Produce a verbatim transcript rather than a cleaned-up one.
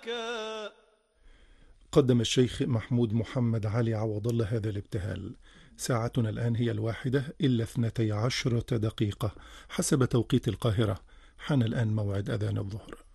قدم الشيخ محمود محمد علي عوض الله هذا الابتهال. ساعتنا الآن هي الواحدة إلا اثنتي عشرة دقيقة حسب توقيت القاهرة. حان الآن موعد أذان الظهر.